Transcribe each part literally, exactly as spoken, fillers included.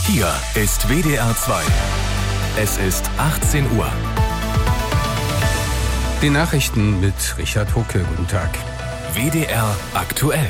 Hier ist W D R zwei. Es ist achtzehn Uhr. Die Nachrichten mit Richard Hucke. Guten Tag. W D R aktuell.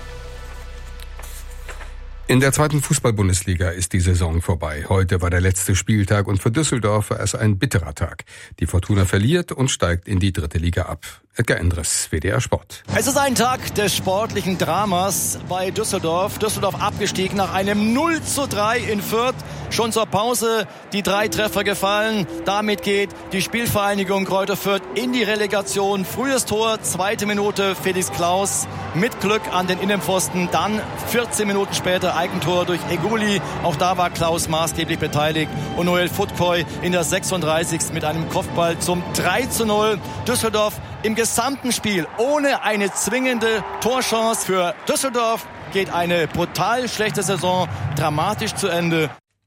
In der zweiten Fußball-Bundesliga ist die Saison vorbei. Heute war der letzte Spieltag und für Düsseldorf war es ein bitterer Tag. Die Fortuna verliert und steigt in die dritte Liga ab. Edgar Endres, W D R Sport. Es ist ein Tag des sportlichen Dramas bei Düsseldorf. Düsseldorf abgestiegen nach einem null zu drei in Fürth. Schon zur Pause die drei Treffer gefallen. Damit geht die Spielvereinigung Greuther Fürth in die Relegation. Frühes Tor, zweite Minute Felix Klaus mit Glück an den Innenpfosten. Dann vierzehn Minuten später Eigentor durch Eguli. Auch da war Klaus maßgeblich beteiligt. Und Noel Futkoy in der sechsunddreißigsten mit einem Kopfball zum drei zu null. Düsseldorf im gesamten Spiel ohne eine zwingende Torchance. Für Düsseldorf geht eine brutal schlechte Saison dramatisch zu Ende.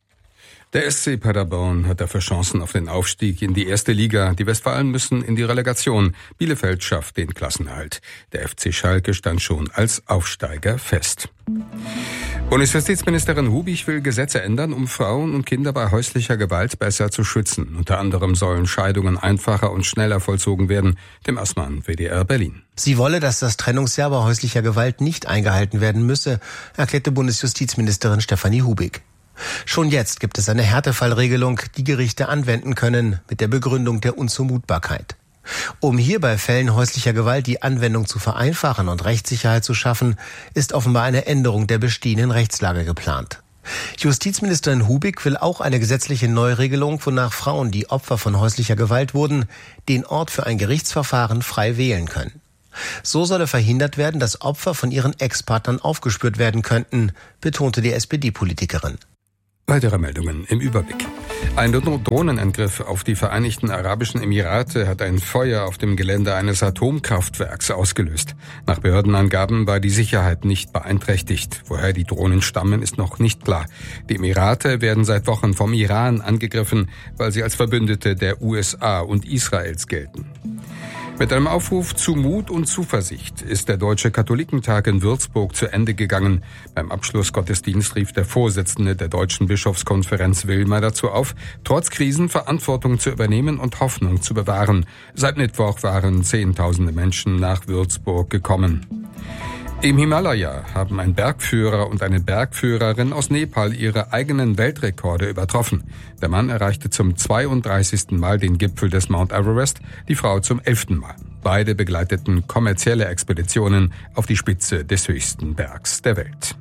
Der S C Paderborn hat dafür Chancen auf den Aufstieg in die erste Liga. Die Westfalen müssen in die Relegation. Bielefeld schafft den Klassenerhalt. Der F C Schalke stand schon als Aufsteiger fest. Bundesjustizministerin Hubich will Gesetze ändern, um Frauen und Kinder bei häuslicher Gewalt besser zu schützen. Unter anderem sollen Scheidungen einfacher und schneller vollzogen werden. Tim Assmann, W D R Berlin. Sie wolle, dass das Trennungsjahr bei häuslicher Gewalt nicht eingehalten werden müsse, erklärte Bundesjustizministerin Stefanie Hubig. Schon jetzt gibt es eine Härtefallregelung, die Gerichte anwenden können, mit der Begründung der Unzumutbarkeit. Um hier bei Fällen häuslicher Gewalt die Anwendung zu vereinfachen und Rechtssicherheit zu schaffen, ist offenbar eine Änderung der bestehenden Rechtslage geplant. Justizministerin Hubig will auch eine gesetzliche Neuregelung, wonach Frauen, die Opfer von häuslicher Gewalt wurden, den Ort für ein Gerichtsverfahren frei wählen können. So solle verhindert werden, dass Opfer von ihren Ex-Partnern aufgespürt werden könnten, betonte die S P D-Politikerin. Weitere Meldungen im Überblick. Ein Drohnenangriff auf die Vereinigten Arabischen Emirate hat ein Feuer auf dem Gelände eines Atomkraftwerks ausgelöst. Nach Behördenangaben war die Sicherheit nicht beeinträchtigt. Woher die Drohnen stammen, ist noch nicht klar. Die Emirate werden seit Wochen vom Iran angegriffen, weil sie als Verbündete der U S A und Israels gelten. Mit einem Aufruf zu Mut und Zuversicht ist der Deutsche Katholikentag in Würzburg zu Ende gegangen. Beim Abschlussgottesdienst rief der Vorsitzende der Deutschen Bischofskonferenz Wilmer dazu auf, trotz Krisen Verantwortung zu übernehmen und Hoffnung zu bewahren. Seit Mittwoch waren Zehntausende Menschen nach Würzburg gekommen. Im Himalaya haben ein Bergführer und eine Bergführerin aus Nepal ihre eigenen Weltrekorde übertroffen. Der Mann erreichte zum zweiunddreißigsten Mal den Gipfel des Mount Everest, die Frau zum elften Mal. Beide begleiteten kommerzielle Expeditionen auf die Spitze des höchsten Bergs der Welt.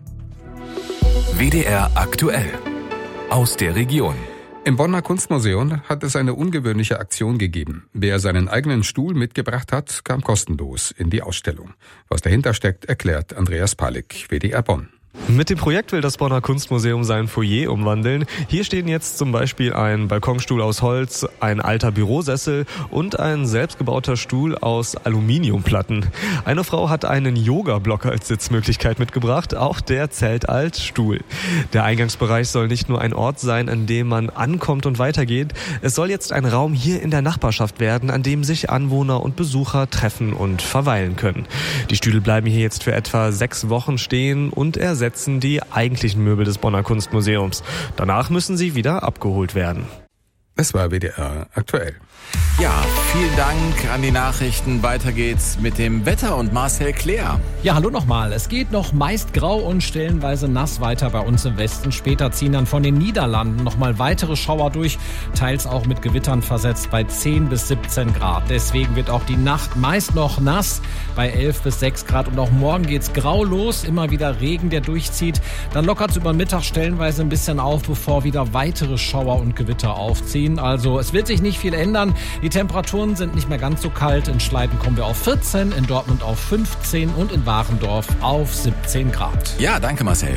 W D R aktuell. Aus der Region. Im Bonner Kunstmuseum hat es eine ungewöhnliche Aktion gegeben. Wer seinen eigenen Stuhl mitgebracht hat, kam kostenlos in die Ausstellung. Was dahinter steckt, erklärt Andreas Palik, W D R Bonn. Mit dem Projekt will das Bonner Kunstmuseum sein Foyer umwandeln. Hier stehen jetzt zum Beispiel ein Balkonstuhl aus Holz, ein alter Bürosessel und ein selbstgebauter Stuhl aus Aluminiumplatten. Eine Frau hat einen Yoga-Block als Sitzmöglichkeit mitgebracht, auch der zählt als Stuhl. Der Eingangsbereich soll nicht nur ein Ort sein, an dem man ankommt und weitergeht. Es soll jetzt ein Raum hier in der Nachbarschaft werden, an dem sich Anwohner und Besucher treffen und verweilen können. Die Stühle bleiben hier jetzt für etwa sechs Wochen stehen und ersetzen die eigentlichen Möbel des Bonner Kunstmuseums. Danach müssen sie wieder abgeholt werden. Es war W D R aktuell. Ja, vielen Dank an die Nachrichten. Weiter geht's mit dem Wetter und Marcel Claire. Ja, hallo nochmal. Es geht noch meist grau und stellenweise nass weiter bei uns im Westen. Später ziehen dann von den Niederlanden nochmal weitere Schauer durch, teils auch mit Gewittern versetzt bei zehn bis siebzehn Grad. Deswegen wird auch die Nacht meist noch nass bei elf bis sechs Grad. Und auch morgen geht's grau los, immer wieder Regen, der durchzieht. Dann lockert's über Mittag stellenweise ein bisschen auf, bevor wieder weitere Schauer und Gewitter aufziehen. Also es wird sich nicht viel ändern. Die Temperaturen sind nicht mehr ganz so kalt. In Schleiden kommen wir auf vierzehn, in Dortmund auf fünfzehn und in Warendorf auf siebzehn Grad. Ja, danke Marcel.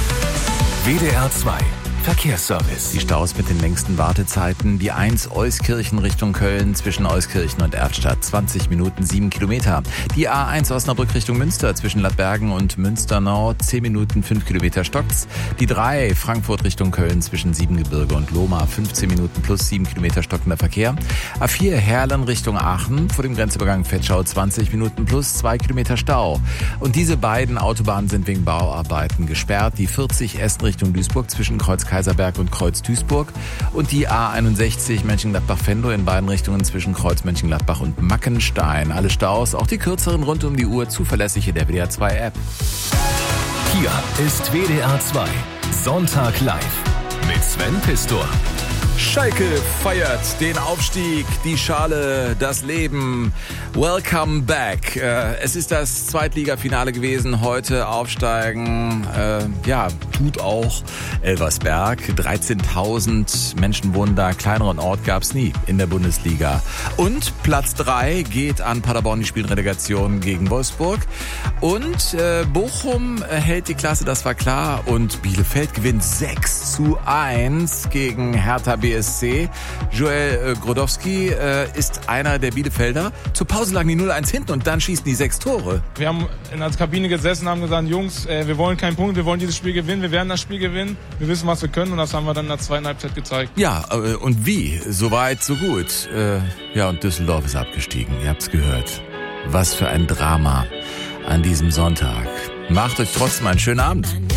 W D R zwei Verkehrsservice. Die Staus mit den längsten Wartezeiten. Die eins Euskirchen Richtung Köln zwischen Euskirchen und Erftstadt. zwanzig Minuten, sieben Kilometer. Die A eins Osnabrück Richtung Münster zwischen Ladbergen und Münster Nord. zehn Minuten, fünf Kilometer stockt's. Die drei Frankfurt Richtung Köln zwischen Siebengebirge und Lohmar. fünfzehn Minuten plus sieben Kilometer stockender Verkehr. A vier Herlen Richtung Aachen. Vor dem Grenzübergang Vetschau zwanzig Minuten plus zwei Kilometer Stau. Und diese beiden Autobahnen sind wegen Bauarbeiten gesperrt. Die vierzig Essen Richtung Duisburg zwischen Kreuz Kaiserberg und Kreuz Duisburg und die A einundsechzig Mönchengladbach-Venlo in beiden Richtungen zwischen Kreuz Mönchengladbach und Mackenstein. Alle Staus, auch die kürzeren rund um die Uhr, zuverlässig in der W D R zwei App. Hier ist W D R zwei Sonntag live mit Sven Pistor. Schalke feiert den Aufstieg, die Schale, das Leben. Welcome back. Es ist das Zweitligafinale gewesen. Heute aufsteigen, äh, ja, tut auch Elversberg. dreizehntausend Menschen wohnen da. Kleineren Ort gab's nie in der Bundesliga. Und Platz drei geht an Paderborn. Die spielen Relegation gegen Wolfsburg. Und äh, Bochum hält die Klasse, das war klar. Und Bielefeld gewinnt sechs zu eins gegen Hertha B S C. Joel Grodowski äh, ist einer der Bielefelder. Zur Pause lagen die null eins hinten und dann schießen die sechs Tore. Wir haben in der Kabine gesessen und haben gesagt, Jungs, äh, wir wollen keinen Punkt, wir wollen dieses Spiel gewinnen, wir werden das Spiel gewinnen. Wir wissen, was wir können und das haben wir dann in der zweiten Halbzeit gezeigt. Ja, äh, und wie? So weit, so gut. Äh, ja, und Düsseldorf ist abgestiegen. Ihr habt's gehört. Was für ein Drama an diesem Sonntag. Macht euch trotzdem einen schönen Abend.